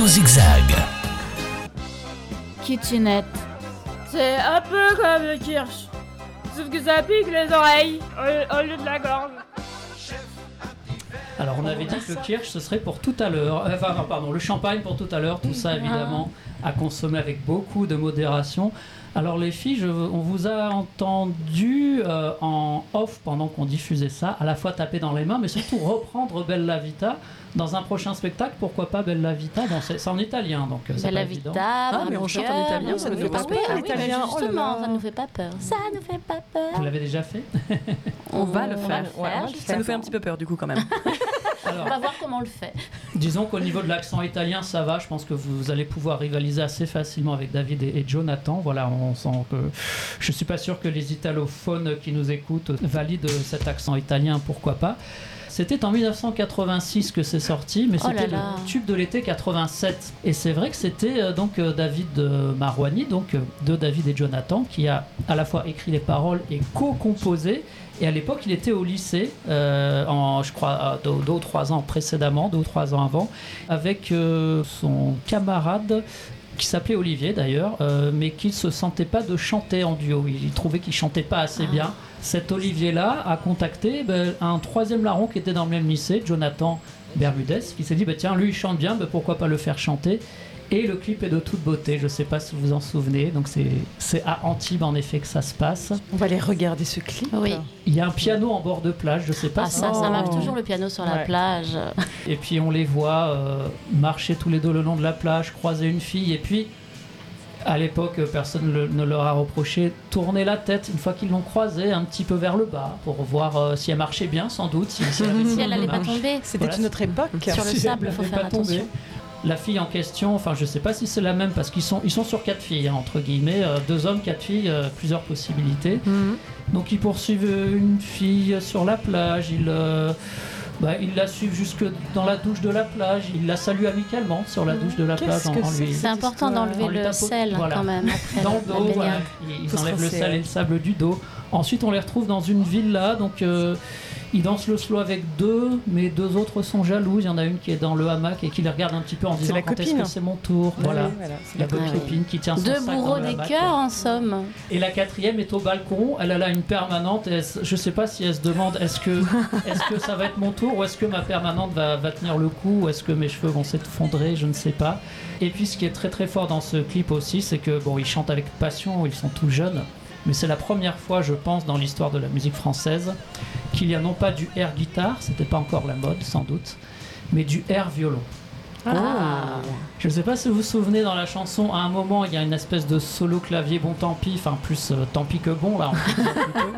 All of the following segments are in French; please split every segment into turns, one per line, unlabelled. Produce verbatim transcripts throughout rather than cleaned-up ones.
Radio Zigzag.
Kitchenette.
C'est un peu comme le kirsch, sauf que ça pique les oreilles au, au lieu de la gorge.
Alors on avait dit que le kirsch ce serait pour tout à l'heure, enfin non, pardon, le champagne pour tout à l'heure, tout ça évidemment à consommer avec beaucoup de modération. Alors les filles, je, on vous a entendu euh, en off pendant qu'on diffusait ça, à la fois taper dans les mains, mais surtout reprendre Bella Vita dans un prochain spectacle. Pourquoi pas Bella Vita? Bon, c'est, c'est en italien, donc c'est
Bella
pas
Vita,
évident.
Ah, mais on chante en italien, ça ne fait pas peur.
Oui,
l'italien,
mais justement,
oh là là.
ça nous fait pas peur. Ça nous fait pas peur.
Vous l'avez déjà fait?
On va le
On
faire.
va le faire,
Ouais,
juste
ça nous fait
avant.
un petit peu peur du coup quand même.
Alors,
On va voir comment on le fait.
disons qu'au niveau de l'accent italien, ça va. Je pense que vous allez pouvoir rivaliser assez facilement avec David et, et Jonathan. Voilà, on sent que je suis pas sûr que les italophones qui nous écoutent valident cet accent italien. Pourquoi pas? C'était en dix-neuf cent quatre-vingt-six que c'est sorti, mais
Oh
c'était
là là.
le tube de l'été quatre-vingt-sept. Et c'est vrai que c'était euh, donc euh, David euh, Marouani, donc euh, de David et Jonathan, qui a à la fois écrit les paroles et co-composé. Et à l'époque, il était au lycée, euh, en, je crois, deux, deux ou trois ans précédemment, deux ou trois ans avant, avec euh, son camarade qui s'appelait Olivier d'ailleurs, euh, mais qui ne se sentait pas de chanter en duo. Il trouvait qu'il chantait pas assez
Ah.
bien. Cet Olivier-là a contacté ben, un troisième larron qui était dans le même lycée, Jonathan Bermudez, qui s'est dit ben, tiens, lui il chante bien, ben, pourquoi pas le faire chanter. Et le clip est de toute beauté, je ne sais pas si vous vous en souvenez. Donc c'est, c'est à Antibes en effet que ça se passe.
On va aller regarder ce clip.
Oui.
Il y a un piano en bord de plage, je ne sais pas
Ah
si
ça, ça
Oh.
marque toujours le piano sur la
Ouais.
plage.
Et puis on les voit euh, marcher tous les deux le long de la plage, croiser une fille, et puis à l'époque personne le- ne leur a reproché, tourner la tête une fois qu'ils l'ont croisée un petit peu vers le bas pour voir euh, si elle marchait bien, sans doute, si, si elle avait
Si elle allait pas
marche.
tomber
C'était
Voilà,
une autre époque.
sur le
Si
sable,
elle
il faut
n'avait
faire
pas tombé.
attention.
La fille en question, enfin je sais pas si c'est la même parce qu'ils sont, ils sont sur quatre filles, hein, entre guillemets, euh, deux hommes, quatre filles, euh, plusieurs possibilités.
Mhm.
Donc ils poursuivent une fille sur la plage, ils, euh, bah, ils la suivent jusque dans la douche de la plage, ils la saluent amicalement sur la douche de la
Qu'est-ce
plage en,
que
en lui.
C'est important
En
d'enlever
lui
le
tapotant-
sel
voilà.
quand même après
Dans
la-
le
la
dos,
baignade.
voilà. Ils
Faut se
enlèvent le
rincer,
sel
ouais.
et le sable du dos. Ensuite, on les retrouve dans une villa. Donc, euh, ils dansent le slow avec deux, mais deux autres sont jalouses. Il y en a une qui est dans le hamac et qui les regarde un petit peu en
C'est
disant
la
quand est-ce
copine.
que c'est mon tour. Voilà.
Oui, voilà, c'est
La
la
Ah oui.
copine qui tient son
Deux
sac dans
bourreaux
le
des
hamac.
cœurs en somme.
Et la quatrième est au balcon. Elle, elle a une permanente. Et elle se- je ne sais pas si elle se demande est-ce que, est-ce que ça va être mon tour ou est-ce que ma permanente va, va tenir le coup ou est-ce que mes cheveux vont s'effondrer, je ne sais pas. Et puis ce qui est très très fort dans ce clip aussi, c'est que bon, ils chantent avec passion, ils sont tout jeunes. Mais c'est la première fois, je pense, dans l'histoire de la musique française qu'il y a non pas du air guitare, c'était pas encore la mode sans doute, mais du air violon.
Ah.
Je ne sais pas si vous vous souvenez, dans la chanson, à un moment, il y a une espèce de solo clavier bon tant pis, enfin plus euh, tant pis que bon, là, on peut dire plutôt.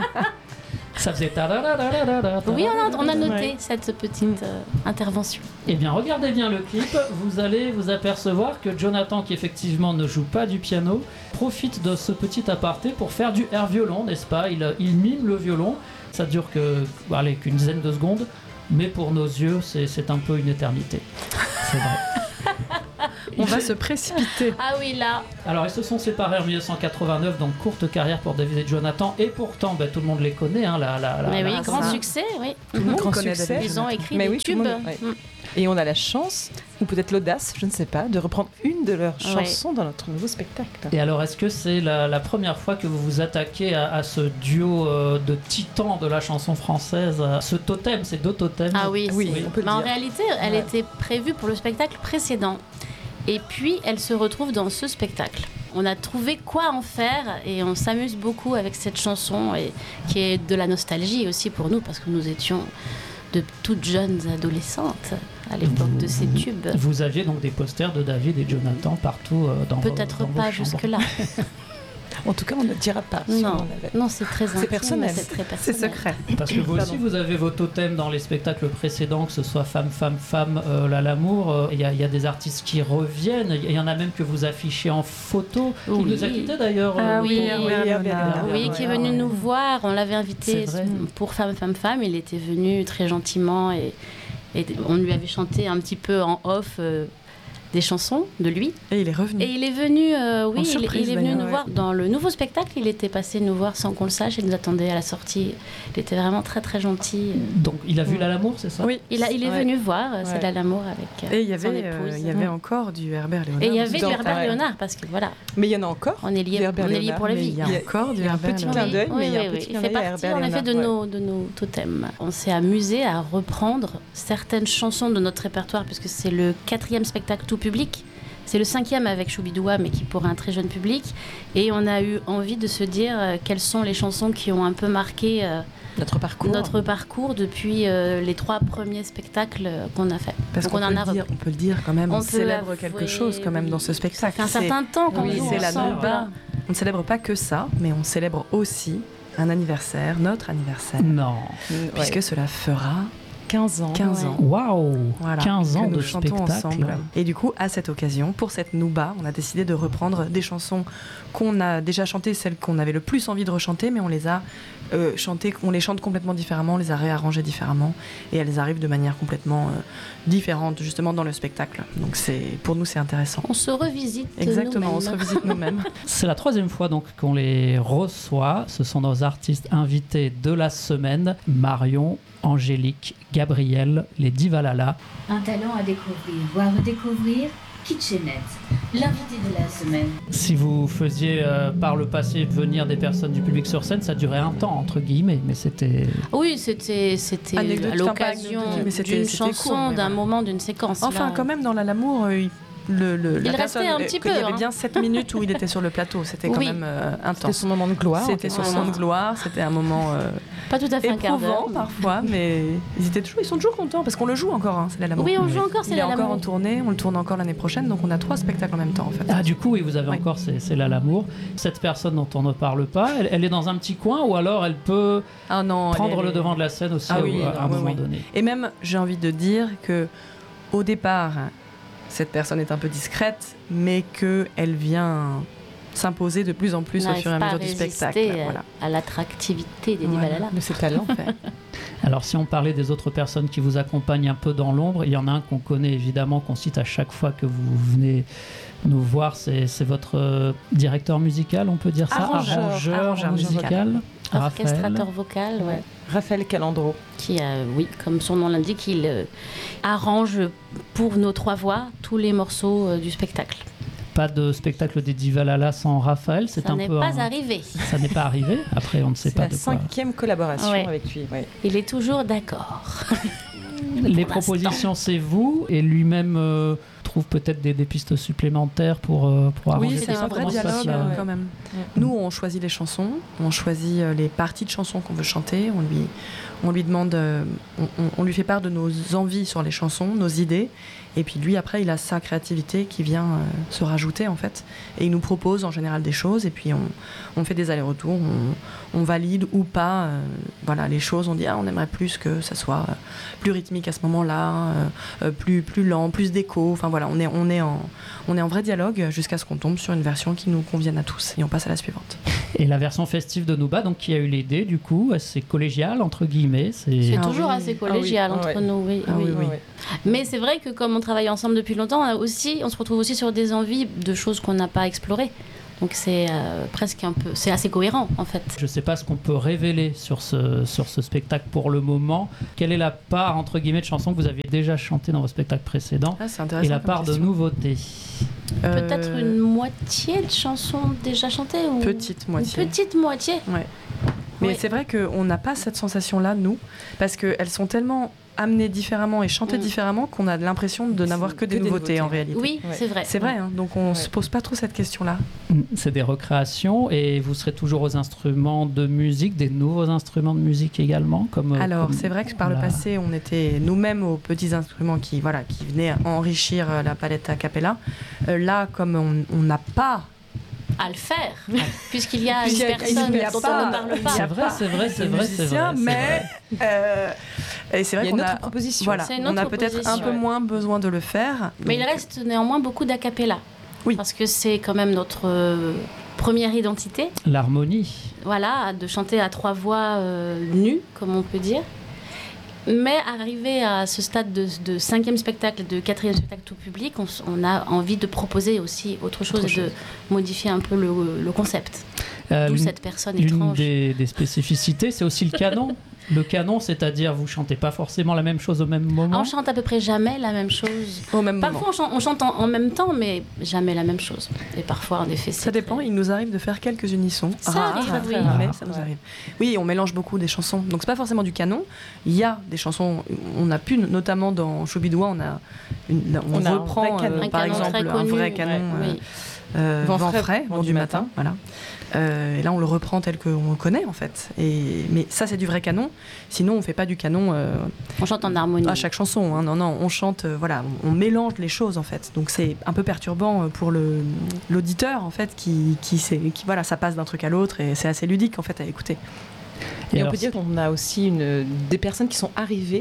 Ça faisait ta-da-da-da-da-da-da.
Oui, on a, on a noté
Ouais.
cette petite euh, intervention.
Eh bien, regardez bien le clip, vous allez vous apercevoir que Jonathan, qui effectivement ne joue pas du piano, profite de ce petit aparté pour faire du air violon, n'est-ce pas? il, il mime le violon, ça dure que, allez, qu'une dizaine de secondes, mais pour nos yeux, c'est, c'est un peu une éternité. C'est vrai.
On va se précipiter.
Ah oui, là,
Alors, ils se sont séparés en dix-neuf cent quatre-vingt-neuf, donc courte carrière pour David et Jonathan, et pourtant, ben, tout le monde les connaît, hein, la, la, la,
mais
la
oui,
race,
grand
hein.
succès, oui.
Tout le monde
Mhm.
connaît succès. David.
Ils ont écrit
Mais
des
oui, tout le
tubes.
monde- ouais.
Mm.
Et on a la chance, ou peut-être l'audace, je ne sais pas, de reprendre une de leurs
Ouais.
chansons dans notre nouveau spectacle.
Et alors, est-ce que c'est la, la première fois que vous vous attaquez à, à ce duo euh, de titans de la chanson française, à ce totem, ces deux totems?
Ah oui,
Oui,
c'est-
on peut le
mais en
dire.
réalité, elle
Ouais.
était prévue pour le spectacle précédent. Et puis, elle se retrouve dans ce spectacle. On a trouvé quoi en faire et on s'amuse beaucoup avec cette chanson et, qui est de la nostalgie aussi pour nous parce que nous étions de toutes jeunes adolescentes à l'époque de ces tubes.
Vous aviez donc des posters de David et Jonathan partout euh, dans vos-
Peut-être
dans vos
pas
chambres.
jusque-là.
En tout cas, on ne dira pas. si
Non,
on avait-
non, c'est très intime.
personnel.
C'est très
C'est
personnel.
secret.
Parce que vous aussi,
Pardon.
vous avez vos totems dans les spectacles précédents, que ce soit Femme, Femme, Femme, euh, là, l'amour. euh, Il y, a- il y a des artistes qui reviennent. Il y en a même que vous affichez en photo. Il
Oui.
nous a quittés d'ailleurs.
Ah
euh,
oui,
pour-
oui,
oui,
l'année dernière.
Oui, qui est venu nous voir. On l'avait invité
C'est vrai.
pour Femme, Femme, Femme. Il était venu très gentiment et, et on lui avait chanté un petit peu en off euh, des chansons de lui.
Et il est revenu.
Et il est venu, euh, oui,
En
il,
surprise,
il est venu
d'ailleurs,
nous
ouais.
voir dans le nouveau spectacle. Il était passé nous voir sans qu'on le sache. Il nous attendait à la sortie. Il était vraiment très très gentil.
Donc il a vu
Mm.
La Lamour, c'est ça?
Oui.
Il, a, il est
Ouais.
venu voir, euh, c'est
Ouais.
de l'amour avec euh,
Et il y
son
avait,
épouse.
euh, il y avait
Mm.
encore du Herbert Léonard.
Et il y avait du
dedans.
Herbert
Ah ouais.
Léonard parce que voilà,
Mais il y en a encore.
on est lié,
Herbert
on est lié
Léonard,
pour la
mais
vie.
Il y a
Il y a-
encore du il y a un Herbert petit Léonard. clin d'œil,
Oui,
mais il y a
oui,
un
oui.
petit
Il
clin
fait
d'œil à
partie
Herbert
en effet de
Léonard,
nos, de nos totems. On s'est amusé à reprendre certaines chansons de notre répertoire puisque c'est le quatrième spectacle tout public. C'est le cinquième avec Choubidoua, mais qui pour un très jeune public. Et on a eu envie de se dire euh, quelles sont les chansons qui ont un peu marqué euh,
Notre parcours.
notre parcours depuis euh, les trois premiers spectacles euh, qu'on a fait.
Parce
Donc
qu'on
on en
peut,
a
le dire,
repris.
on peut le dire quand même, on,
On peut
célèbre
avouer,
quelque chose quand même dans ce
oui.
spectacle.
Ça fait un
C'est-
certain temps qu'on
oui,
joue
c'est la
ensemble.
Nouba. On ne célèbre pas que ça, mais on célèbre aussi un anniversaire, notre anniversaire,
Non.
puisque cela fera quinze ans. quinze
Ouais.
ans.
Waouh,
Voilà,
quinze ans
que nous
de
chantons
spectacle.
ensemble. Et du coup, à cette occasion, pour cette Nouba, on a décidé de reprendre des chansons qu'on a déjà chantées, celles qu'on avait le plus envie de rechanter, mais on les a euh, chantées, on les chante complètement différemment, on les a réarrangées différemment, et elles arrivent de manière complètement euh, différente, justement dans le spectacle. Donc c'est, pour nous, c'est intéressant.
On se revisite
Exactement, on se
nous-mêmes.
revisite nous-mêmes.
C'est la troisième fois donc qu'on les reçoit. Ce sont nos artistes invités de la semaine. Marion, Angélique, Gabriel, les Divalala.
Un talent à découvrir ou à redécouvrir, Kitchenette, l'invité de la semaine.
Si vous faisiez euh, par le passé venir des personnes du public sur scène, ça durait un temps, entre guillemets, mais c'était...
Oui, c'était c'était
Anecdote,
à
enfin, pas
l'occasion
anecdotique, mais c'était-
d'une
c'était
chanson,
court, mais
d'un
voilà.
moment, d'une séquence.
Enfin,
Là,
quand même, dans La Lamour, euh, il, le, le, la
Il
personne,
restait un
euh,
petit
qu'il y
peu,
avait
hein.
bien sept minutes où il était sur le plateau. C'était quand
Oui.
même euh,
C'était
intense.
son moment de gloire.
C'était son
Voilà.
moment de gloire, c'était un moment euh,
Pas tout à fait un quart d'heure.
éprouvant parfois, mais ils, étaient toujours, ils sont toujours contents parce qu'on le joue encore, hein, c'est La Lamour.
Oui, on
Oui.
joue encore, c'est
Il est
la
encore
l'amour.
en tournée, on le tourne encore l'année prochaine, donc on a trois spectacles en même temps en fait.
Ah, du coup, oui, vous avez
Oui.
encore, c'est c'est là l'amour. Cette personne dont on ne parle pas, elle, elle est dans un petit coin ou alors elle peut
Ah non,
prendre
elle est-
le devant de la scène aussi
Ah
à-
oui,
à,
non,
un
oui,
moment
oui.
donné.
Et même, j'ai envie de dire que au départ, cette personne est un peu discrète, mais qu'elle vient s'imposer de plus en plus au
N'arrive
fur et à
pas
mesure
à
du
résister
spectacle.
à-
Voilà.
à l'attractivité des
Voilà.
Divalala.
De ses talents.
Alors, si on parlait des autres personnes qui vous accompagnent un peu dans l'ombre, il y en a un qu'on connaît évidemment, qu'on cite à chaque fois que vous venez nous voir, c'est c'est votre euh, directeur musical, on peut dire ça
Arrangeur.
Arrangeur,
Arrangeur
musical.
Orchestrateur
Raphaël.
vocal, ouais.
Raphaël Calandro.
Qui, euh, oui, comme son nom l'indique, il euh, arrange pour nos trois voix tous les morceaux euh, du spectacle.
Pas de spectacle des Divalala sans Raphaël, c'est
Ça
un
n'est
peu
pas
un-
arrivé.
ça n'est pas arrivé. Après, on ne sait
C'est
pas
la
de quoi.
cinquième collaboration
Ouais.
avec lui. ouais.
Il est toujours d'accord.
Les
Pour
propositions, c'est vous, et lui-même euh, trouve peut-être des, des pistes supplémentaires pour, euh, pour arranger
Oui,
tout
c'est
ça.
un vrai
Comment ça se passe,
dialogue
là
quand même.
Ouais.
Nous, on choisit les chansons, on choisit euh, les parties de chansons qu'on veut chanter, on lui, on lui demande, euh, on, on- on lui fait part de nos envies sur les chansons, nos idées, et puis lui, après, il a sa créativité qui vient euh, se rajouter en fait, et il nous propose en général des choses, et puis on, on fait des allers-retours, on, on valide ou pas, euh, voilà, les choses, on dit ah, on aimerait plus que ça soit euh, plus rythmique à ce moment-là, euh, euh, plus plus lent, plus d'écho, enfin voilà, on est on est en on est en vrai dialogue jusqu'à ce qu'on tombe sur une version qui nous convienne à tous, et on passe à la suivante.
Et la version festive de Nouba, donc qui a eu l'idée, du coup, c'est collégial entre guillemets. C'est
C'est
Ah
toujours
oui.
assez
Ah oui.
collégial
Ah
entre
ouais.
nous. Oui,
Ah
oui.
oui, oui.
Ouais.
Mais c'est vrai que comme on travaille ensemble depuis longtemps, on, a aussi, on se retrouve aussi sur des envies de choses qu'on n'a pas explorées. Donc c'est euh, presque un peu, c'est assez cohérent en fait.
Je ne sais pas ce qu'on peut révéler sur ce, sur ce spectacle pour le moment. Quelle est la part, entre guillemets, de chansons que vous aviez déjà chantées dans vos spectacles précédents
Ah, c'est intéressant.
et la
comme
part de
question.
nouveautés?
Euh,
Peut-être une moitié de chansons déjà chantées ou
petite moitié.
Une petite moitié.
Ouais. Mais
Oui.
c'est vrai qu'on n'a pas cette sensation-là, nous, parce qu'elles sont tellement amenées différemment et chantées
Mm.
différemment qu'on a l'impression de n'avoir que,
Que
des
des
nouveautés,
nouveautés.
en réalité.
Oui,
Ouais.
c'est vrai.
C'est vrai, hein, donc on
Ouais.
se pose pas trop cette question-là.
C'est des recréations et vous serez toujours aux instruments de musique, des nouveaux instruments de musique également comme,
Alors,
comme
c'est vrai que par le
la-
passé, on était nous-mêmes aux petits instruments qui, voilà, qui venaient enrichir euh, la palette a cappella. Euh, là, comme on on n'a pas
À le faire, puisqu'il y a une
Puisqu'il y a-
personne
il y a
dont
pas-
on ne parle
il y
pas.
a
C'est vrai, c'est vrai, c'est
de
vrai, c'est
musicien,
vrai. c'est
mais
vrai.
euh, et c'est
Il y
vrai
a
qu'on
une autre
a,
proposition.
voilà,
C'est une
on a
autre
peut-être un
proposition,
peu
ouais.
moins besoin de le faire.
Mais il
Donc,
reste néanmoins beaucoup d'a cappella.
Oui.
Parce que c'est quand même notre euh, première identité.
L'harmonie.
Voilà, de chanter à trois voix euh, nues, comme on peut dire. Mais arrivé à ce stade de, de cinquième spectacle, de quatrième spectacle tout public, on, on a envie de proposer aussi autre chose
Autre
et de
chose.
modifier un peu le, le concept.
Euh,
D'où
l'une-
cette personne
L'une
étrange.
des, des spécificités, c'est aussi le canon. Le canon, c'est-à-dire vous chantez pas forcément la même chose au même moment.
On chante à peu près jamais la même chose.
Au même moment.
Parfois, on chante, on chante en, en même temps, mais jamais la même chose. Et parfois, en effet, c'est
Ça dépend,
très-
il nous arrive de faire quelques unissons.
Ça
Rares,
arrive,
très
oui.
rares, mais
Rare.
ça nous
Ouais.
arrive. Oui, on mélange beaucoup des chansons. Donc c'est pas forcément du canon. Il y a des chansons, on a pu, notamment dans Choubidoua, on a une- on,
On a un
reprend
vrai canon.
euh,
Un
par
canon
exemple
très
un
connu,
vrai canon.
ouais,
euh,
oui.
euh,
Vent
Vent
frais,
frais, Vent du matin, voilà. Euh, et là, on le reprend tel qu'on le connaît en fait. Et, mais ça, c'est du vrai canon. Sinon, on fait pas du canon euh,
On chante en harmonie.
à chaque chanson. Hein. Non, non, on chante, euh, voilà, on, on mélange les choses en fait. Donc c'est un peu perturbant euh, pour le l'auditeur en fait, qui, qui, sait- qui voilà, ça passe d'un truc à l'autre et c'est assez ludique en fait à écouter.
Et,
Et
on
alors,
peut dire qu'on a aussi une, des personnes qui sont arrivées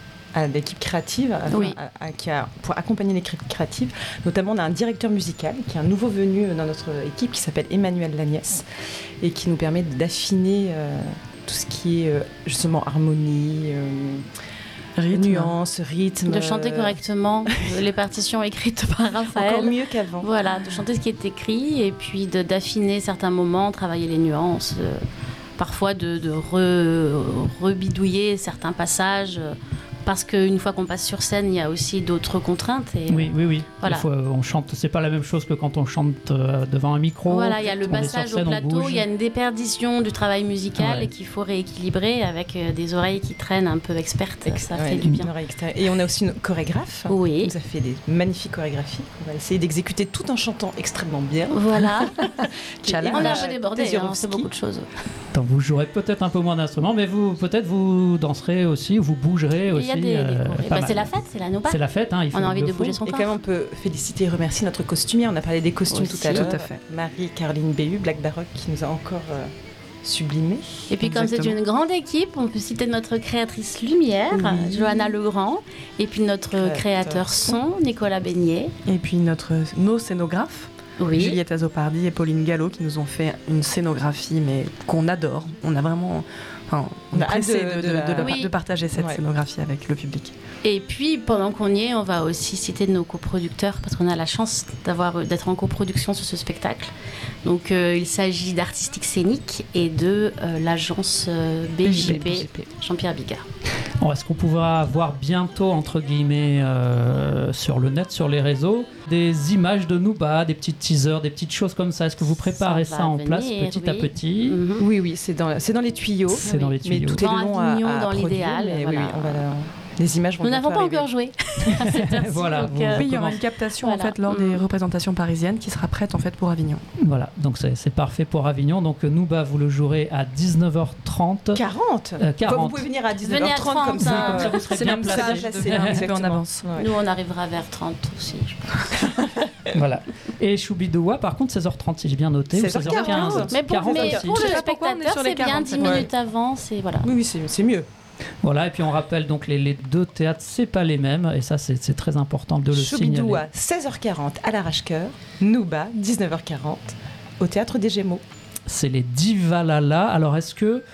à l'équipe créative, à-
Oui.
à- à- qui a, pour accompagner l'équipe créative. Notamment, on a un directeur musical qui est un nouveau venu dans notre équipe qui s'appelle Emmanuel Lagnès et qui nous permet d'affiner euh, tout ce qui est euh, justement harmonie, euh,
Rythme.
nuances, rythme.
De chanter
euh,
correctement les partitions écrites par Raphaël.
Encore mieux qu'avant.
Voilà, de chanter ce qui est écrit et puis de- d'affiner certains moments, travailler les nuances, euh, parfois de, de re- rebidouiller certains passages, euh, parce qu'une fois qu'on passe sur scène, il y a aussi d'autres contraintes. Et,
Oui, oui, oui.
Voilà.
Des fois, on chante, c'est pas la même chose que quand on chante euh, devant un micro.
Voilà, il y a le
On est sur
passage au
scène, on
plateau,
bouge.
il y a une déperdition du travail musical
Ouais.
et qu'il faut rééquilibrer avec euh, des oreilles qui traînent un peu expertes.
Ex-
Ça
ouais,
fait du
une
bien.
oreille extérieure. Et on a aussi une chorégraphe qui
Oui,
nous a fait des magnifiques chorégraphies. On va essayer d'exécuter tout en chantant extrêmement bien.
voilà.
Challenge.
On est un peu débordé, hein,
Teziorowski.
c'est beaucoup de choses.
Donc, vous jouerez peut-être un peu moins d'instruments, mais vous peut-être vous danserez aussi, vous bougerez
Il
aussi.
y a des, des
euh,
cours. Et
pas
bah,
mal.
c'est la fête, c'est la Nouba.
C'est la fête, hein, il faut
On a envie
il le
de bouger
faut.
son
Et
corps.
quand même, on peut féliciter et remercier notre costumière. On a parlé des costumes
Aussi,
tout à l'heure.
tout à fait.
Marie-Caroline Béhu, Black Baroque, qui nous a encore euh, sublimé.
Et puis comme c'est
Exactement.
une grande équipe, on peut citer notre créatrice lumière,
Oui.
Johanna Legrand, et puis notre
Créateur
créateur son, Nicolas Beignet.
Et puis notre, nos scénographes,
Oui.
Juliette Azopardi et Pauline Gallo, qui nous ont fait une scénographie, mais qu'on adore. On a vraiment, enfin, on
On
est
a hâte
pressé
de-
de,
de
de-
la-
de la-
Oui.
de partager cette
Ouais.
scénographie avec le public.
Et puis pendant qu'on y est, on va aussi citer nos coproducteurs parce qu'on a la chance d'avoir d'être en coproduction sur ce spectacle. Donc euh, il s'agit d'Artistique Scénique et de euh, l'agence euh, B J P,
B J P.
Jean-Pierre Bigard.
Bon, est-ce qu'on pourra voir bientôt, entre guillemets, euh, sur le net, sur les réseaux, des images de Nouba, des petits teasers, des petites choses comme ça? Est-ce que vous préparez ça,
va
en place
venir,
petit à
oui.
petit?
Mhm.
Oui, oui, c'est dans, c'est dans les tuyaux.
C'est dans les
Mais
tuyaux.
tout est
Dans
long à,
Avignon,
à
dans
produire,
l'idéal,
mais oui,
voilà.
oui, on va la- les images vont
Nous n'avons
bientôt
pas
arriver.
encore joué à cette heure-ci,
Voilà,
donc,
vous-
euh,
Oui, il y aura
comment-
une captation
Voilà.
en fait lors des
Mm.
représentations parisiennes qui sera prête en fait pour Avignon.
Voilà, donc c'est c'est parfait pour Avignon. Donc Nouba, vous le jouerez à dix-neuf heures trente.
quarante
Euh,
Enfin,
quarante.
Vous pouvez venir à dix-neuf
Venez à
heures trente
trente,
comme ça.
hein.
Comme ça, vous serez
C'est
bien
même
placé.
ça,
placé,
un petit peu en
exactement.
avance.
Ouais.
nous on arrivera vers trente aussi. Je pense.
Voilà. Et Choubidoua, par contre, seize heures trente, si j'ai bien noté. ou
seize heures quarante.
quinze.
Mais pour,
quarante
mais
aussi.
pour
Je
le
sais pas pourquoi on est
spectateur,
sur les
c'est bien
quarante,
dix
c'est
minutes avant, c'est voilà.
Oui, oui, c'est c'est mieux.
Voilà, et puis on rappelle donc les, les deux théâtres, c'est pas les mêmes, et ça c'est c'est très important de le signaler.
Choubidoua, seize heures quarante à l'Arrache-Cœur. Nouba, dix-neuf heures quarante au Théâtre des Gémeaux.
C'est les Divalala. Alors est-ce que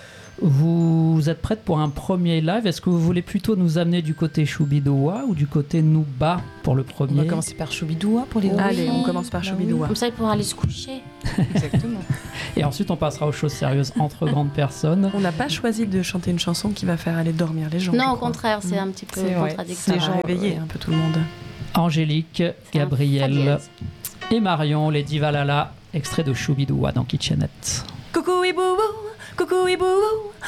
vous êtes prête pour un premier live? Est-ce que vous voulez plutôt nous amener du côté Choubidoua ou du côté Nouba pour le
On
premier?
va commencer par Choubidoua pour les
Oui.
Allez, on commence par
Bah
Choubidoua.
Comme ça, il pourra aller se coucher.
Exactement.
Et ensuite on passera aux choses sérieuses entre grandes personnes.
On n'a pas choisi de chanter une chanson qui va faire aller dormir les gens.
Non,
je
au
crois.
contraire, c'est
Mm.
un petit peu
C'est vrai.
Ça
contradictoire.
Les
va
gens,
réveiller
ouais.
un peu tout le monde.
Angélique,
C'est un fa
Gabriel
dièse.
et Marion, les Divalala, extrait de Choubidoua dans Kitchenette.
Coucou Iboubou, coucou Iboubou,